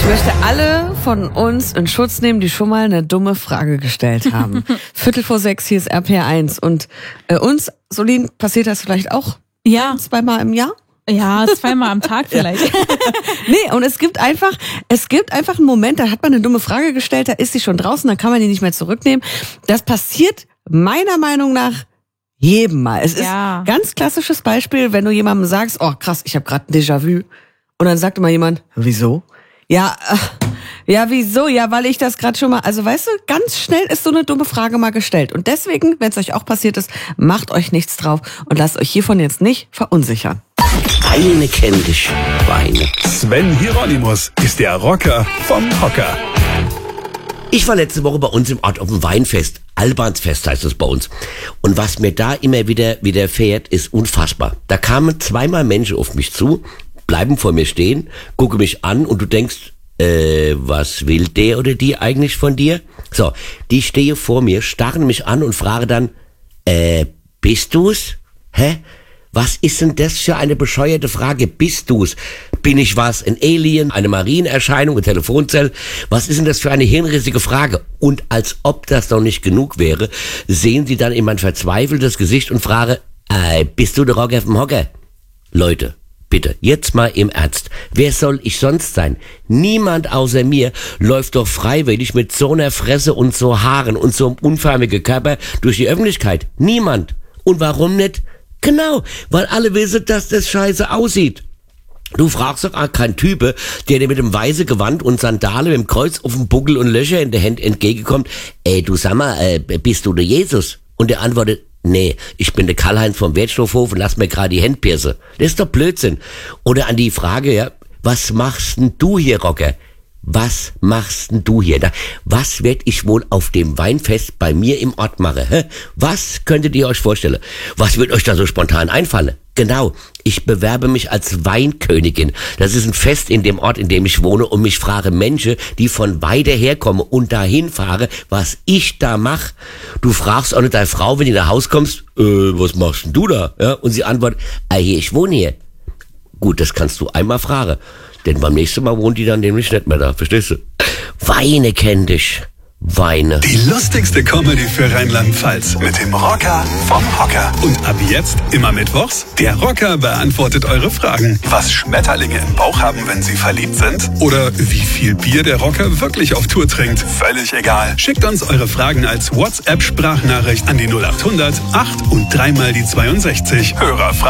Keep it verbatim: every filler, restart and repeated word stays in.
möchte alle von uns in Schutz nehmen, die schon mal eine dumme Frage gestellt haben. Viertel vor sechs, hier ist R P R eins. Und äh, uns, Solin, passiert das vielleicht auch Ja. zweimal im Jahr? Ja, zweimal am Tag vielleicht. Nee, und es gibt einfach, es gibt einfach einen Moment, da hat man eine dumme Frage gestellt, da ist sie schon draußen, dann kann man die nicht mehr zurücknehmen. Das passiert meiner Meinung nach jedem Mal. Es Ja. ist ganz klassisches Beispiel, wenn du jemandem sagst, oh krass, ich habe gerade ein Déjà-vu. Und dann sagt immer jemand, wieso? Ja, äh, ja, wieso? Ja, weil ich das gerade schon mal, also weißt du, ganz schnell ist so eine dumme Frage mal gestellt. Und deswegen, wenn es euch auch passiert ist, macht euch nichts drauf und lasst euch hiervon jetzt nicht verunsichern. Weine kenn dich, Weine. Sven Hieronymus ist der Rocker vom Hocker. Ich war letzte Woche bei uns im Ort auf dem Weinfest. Albansfest heißt es bei uns. Und was mir da immer wieder widerfährt, ist unfassbar. Da kamen zweimal Menschen auf mich zu, bleiben vor mir stehen, gucken mich an und du denkst, äh, was will der oder die eigentlich von dir? So, die stehe vor mir, starren mich an und frage dann, äh, bist du's? Hä? Was ist denn das für eine bescheuerte Frage? Bist du's? Bin ich was? Ein Alien? Eine Marienerscheinung? Ein Telefonzell? Was ist denn das für eine hirnrissige Frage? Und als ob das noch nicht genug wäre, sehen sie dann in mein verzweifeltes Gesicht und fragen, äh, bist du der Rocker vom Hocker? Leute, bitte, jetzt mal im Ernst. Wer soll ich sonst sein? Niemand außer mir läuft doch freiwillig mit so einer Fresse und so Haaren und so einem unförmigen Körper durch die Öffentlichkeit. Niemand. Und warum nicht? Genau, weil alle wissen, dass das scheiße aussieht. Du fragst doch auch keinen Type, der dir mit dem weißen Gewand und Sandale mit dem Kreuz auf dem Buckel und Löcher in der Hand entgegenkommt. Ey, du sag mal, äh, bist du der Jesus? Und der antwortet, nee, ich bin der Karl-Heinz vom Wertstoffhof und lass mir gerade die Hände piercen. Das ist doch Blödsinn. Oder an die Frage, ja, was machst denn du hier, Rocker? Was machst denn du hier? Da, was werd ich wohl auf dem Weinfest bei mir im Ort machen? Hä? Was könntet ihr euch vorstellen? Was wird euch da so spontan einfallen? Genau, ich bewerbe mich als Weinkönigin. Das ist ein Fest in dem Ort, in dem ich wohne und mich fragen Menschen, die von weiter herkommen und dahin fahren, was ich da mache. Du fragst auch nicht deine Frau, wenn du nach Haus kommst, äh, was machst denn du da? Ja, und sie antwortet, ah, hier, ich wohne hier. Gut, das kannst du einmal fragen. Denn beim nächsten Mal wohnt die dann nämlich nicht mehr da, verstehst du? Weine kenn dich, Weine. Die lustigste Comedy für Rheinland-Pfalz mit dem Rocker vom Hocker. Und ab jetzt immer mittwochs, der Rocker beantwortet eure Fragen. Was Schmetterlinge im Bauch haben, wenn sie verliebt sind? Oder wie viel Bier der Rocker wirklich auf Tour trinkt? Völlig egal. Schickt uns eure Fragen als WhatsApp-Sprachnachricht an die null acht hundert acht und dreimal die zweiundsechzig. Hörerfragen.